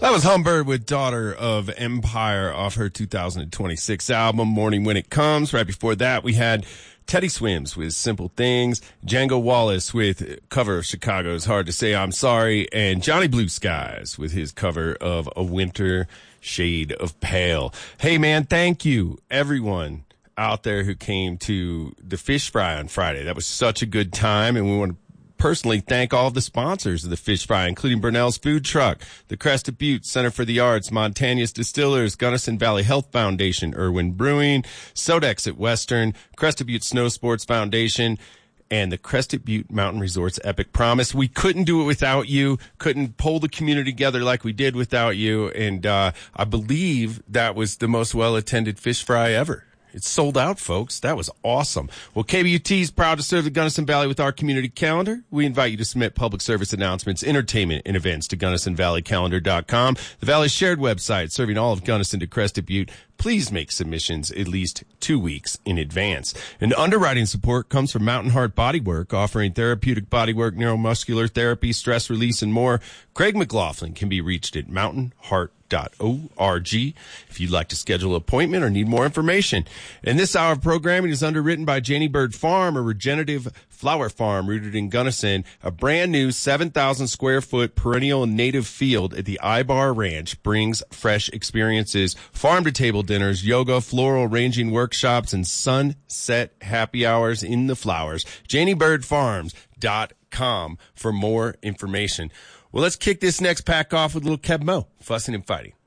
That was Humbird with Daughter of Empire off her 2026 album, Morning When It Comes. Right before that, we had Teddy Swims with Simple Things, Django Wallace with cover of Chicago's Hard to Say I'm Sorry, and Johnny Blue Skies with his cover of A Winter Shade of Pale. Hey, man, thank you, everyone out there who came to the Fish Fry on Friday. That was such a good time, and we want to personally thank all of the sponsors of the Fish Fry, including Burnell's Food Truck, the Crested Butte Center for the Arts, Montana's Distillers, Gunnison Valley Health Foundation, Irwin Brewing, Sodex at Western, Crested Butte Snow Sports Foundation, and the Crested Butte Mountain Resorts Epic Promise. We couldn't do it without you, couldn't pull the community together like we did without you, and I believe that was the most well-attended Fish Fry ever. It's sold out, folks. That was awesome. Well, KBUT is proud to serve the Gunnison Valley with our community calendar. We invite you to submit public service announcements, entertainment, and events to GunnisonValleyCalendar.com, the Valley's shared website serving all of Gunnison to Crested Butte. Please make submissions at least 2 weeks in advance. And underwriting support comes from Mountain Heart Bodywork, offering therapeutic bodywork, neuromuscular therapy, stress release, and more. Craig McLaughlin can be reached at mountainheart.org if you'd like to schedule an appointment or need more information. And this hour of programming is underwritten by Janie Bird Farm, a regenerative flower farm rooted in Gunnison, a brand new 7,000 square foot perennial and native field at the Ibar Ranch brings fresh experiences, farm to table dinners, yoga, floral arranging workshops, and sunset happy hours in the flowers. JanieBirdFarms.com for more information. Well, let's kick this next pack off with a little Keb Mo, Fussing and Fighting.